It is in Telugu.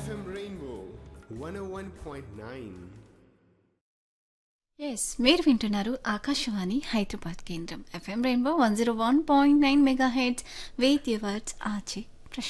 FM Rainbow 101.9. ఎస్ మీరు వింటున్నారు ఆకాశవాణి హైదరాబాద్ కేంద్రం FM rainbow 101.9 mega heads with yours ఆచి